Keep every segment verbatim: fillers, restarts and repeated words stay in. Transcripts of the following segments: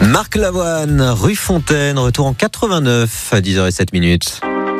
Marc Lavoine, rue Fontaine, retour en quatre-vingt-neuf à dix heures zéro sept minutes.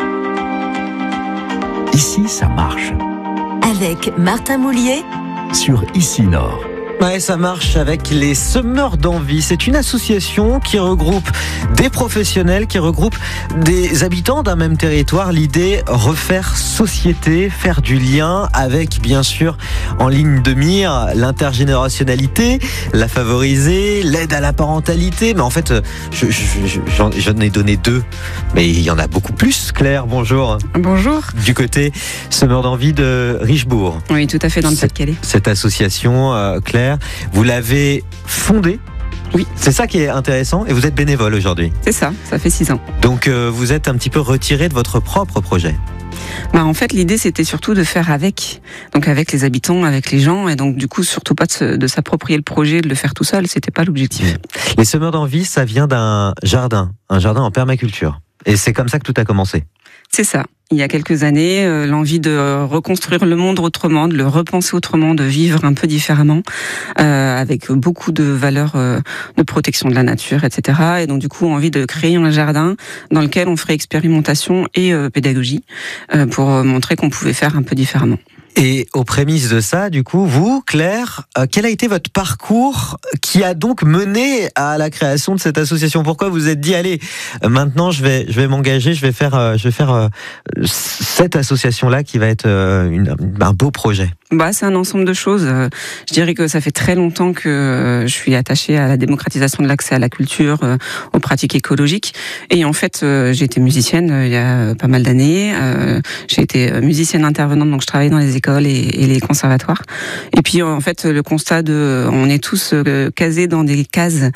Ici, ça marche. Avec Martin Moulier Sur Ici Nord. Ouais, ça marche avec les Semeurs d'Envie. C'est une association qui regroupe des professionnels, qui regroupe des habitants d'un même territoire. L'idée, refaire société, faire du lien avec, bien sûr, en ligne de mire, l'intergénérationnalité, la favoriser, l'aide à la parentalité. Mais en fait, je, je, je, j'en, j'en ai donné deux, mais il y en a beaucoup plus. Claire, bonjour. Bonjour. Du côté Semeurs d'Envie de Richebourg. Oui, tout à fait, dans le Pas-de-Calais. Cette association, euh, Claire, vous l'avez fondée. Oui. C'est ça qui est intéressant. Et vous êtes bénévole aujourd'hui. C'est ça, ça fait six ans. Donc euh, vous êtes un petit peu retiré de votre propre projet. Bah, en fait, l'idée, c'était surtout de faire avec. Donc avec les habitants, avec les gens. Et donc du coup, surtout pas de, se, de s'approprier le projet, de le faire tout seul. C'était pas l'objectif. Mmh. Les Semeurs d'Envie, ça vient d'un jardin. Un jardin en permaculture. Et c'est comme ça que tout a commencé. C'est ça. Il y a quelques années, euh, l'envie de reconstruire le monde autrement, de le repenser autrement, de vivre un peu différemment, euh, avec beaucoup de valeurs euh, de protection de la nature, et cetera. Et donc du coup, envie de créer un jardin dans lequel on ferait expérimentation et euh, pédagogie euh, pour montrer qu'on pouvait faire un peu différemment. Et aux prémices de ça, du coup, vous, Claire, euh, quel a été votre parcours qui a donc mené à la création de cette association ? Pourquoi vous vous êtes dit, allez, euh, maintenant je vais, je vais m'engager, je vais faire, euh, je vais faire euh, cette association-là qui va être euh, une, un beau projet ? Bah, c'est un ensemble de choses. Je dirais que ça fait très longtemps que je suis attachée à la démocratisation de l'accès à la culture, aux pratiques écologiques. Et en fait, j'ai été musicienne il y a pas mal d'années. J'ai été musicienne intervenante, donc je travaillais dans les écoles et, et les conservatoires. Et puis, en fait, le constat de, on est tous casés dans des cases.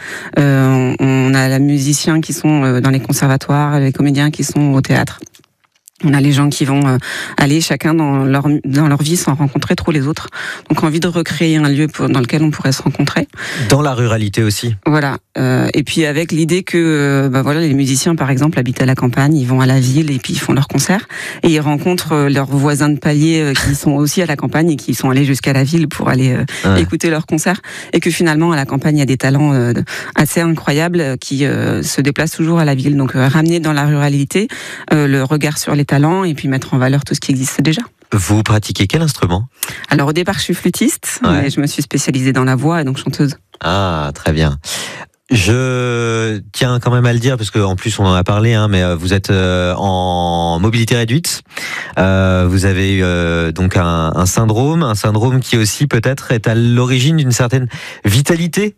On a les musiciens qui sont dans les conservatoires, les comédiens qui sont au théâtre. On a les gens qui vont aller chacun dans leur dans leur vie sans rencontrer trop les autres. Donc envie de recréer un lieu pour, dans lequel on pourrait se rencontrer. Dans la ruralité aussi. Voilà. Euh, et puis avec l'idée que bah voilà, les musiciens par exemple habitent à la campagne, ils vont à la ville et puis ils font leurs concerts et ils rencontrent leurs voisins de palier qui sont aussi à la campagne et qui sont allés jusqu'à la ville pour aller euh, ouais. écouter leurs concerts, et que finalement à la campagne il y a des talents euh, assez incroyables qui euh, se déplacent toujours à la ville. Donc euh, ramener dans la ruralité euh, le regard sur les talents et puis mettre en valeur tout ce qui existe déjà. Vous pratiquez quel instrument ? Alors au départ je suis flûtiste, ouais. mais je me suis spécialisée dans la voix et donc chanteuse. Ah, très bien. Je tiens quand même à le dire parce qu'en plus on en a parlé, hein, mais vous êtes euh, en mobilité réduite. Euh, vous avez eu euh, donc un, un syndrome, un syndrome qui aussi peut-être est à l'origine d'une certaine vitalité,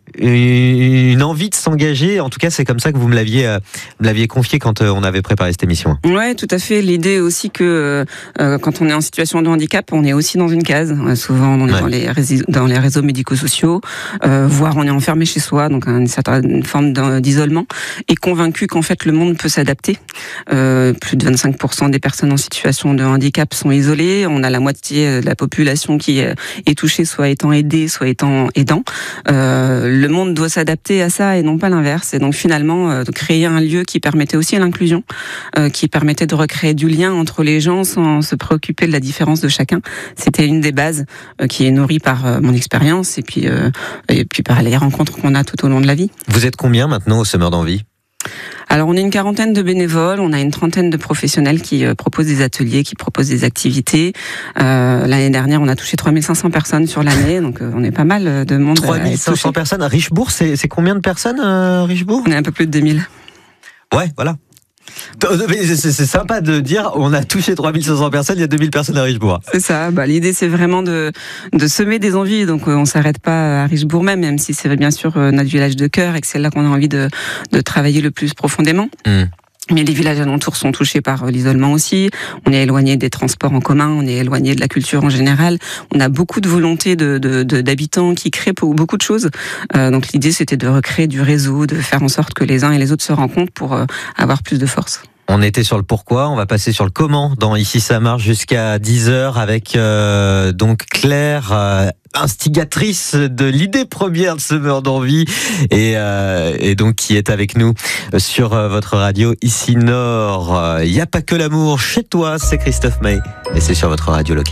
une envie de s'engager. En tout cas, c'est comme ça que vous me l'aviez, euh, me l'aviez confié quand euh, on avait préparé cette émission. Ouais, tout à fait. L'idée aussi que euh, quand on est en situation de handicap, on est aussi dans une case. Souvent, on est ouais. dans les réseaux, dans les réseaux médico-sociaux, euh, voire on est enfermé chez soi, donc une certaine une forme d'isolement, et convaincu qu'en fait le monde peut s'adapter. Euh, plus de vingt-cinq pour cent des personnes en situation de handicap sont isolées. On a la moitié de la population qui est touchée, soit étant aidée, soit étant aidant. Euh, le monde doit s'adapter à ça et non pas l'inverse. Et donc finalement, euh, de créer un lieu qui permettait aussi l'inclusion, euh, qui permettait de recréer du lien entre les gens sans se préoccuper de la différence de chacun. C'était une des bases euh, qui est nourrie par euh, mon expérience et puis euh, et puis par les rencontres qu'on a tout au long de la vie. Vous êtes combien maintenant aux Semeurs d'Envie ? Alors on est une quarantaine de bénévoles, on a une trentaine de professionnels qui euh, proposent des ateliers, qui proposent des activités. Euh, l'année dernière, on a touché trois mille cinq cents personnes sur l'année, donc euh, on est pas mal de monde. trois mille cinq cents personnes à Richebourg, c'est, c'est combien de personnes euh, Richebourg ? On est un peu plus de deux mille. Ouais, voilà. C'est sympa de dire on a touché trois mille cinq cents personnes, il y a deux mille personnes à Richebourg. C'est ça, bah, l'idée c'est vraiment de, de semer des envies, donc on ne s'arrête pas à Richebourg même, même si c'est bien sûr notre village de cœur et que c'est là qu'on a envie de, de travailler le plus profondément. Mmh. Mais les villages alentours sont touchés par l'isolement aussi. On est éloigné des transports en commun, on est éloigné de la culture en général. On a beaucoup de volonté de, de, de, d'habitants qui créent pour beaucoup de choses. Euh, donc l'idée, c'était de recréer du réseau, de faire en sorte que les uns et les autres se rencontrent pour euh, avoir plus de force. On était sur le pourquoi, on va passer sur le comment dans Ici ça marche jusqu'à dix heures avec euh, donc Claire, euh, instigatrice de l'idée première de Semeurs d'Envie et, euh, et donc qui est avec nous sur euh, votre radio Ici Nord. Il n'y a pas que l'amour chez toi, c'est Christophe May et c'est sur votre radio locale.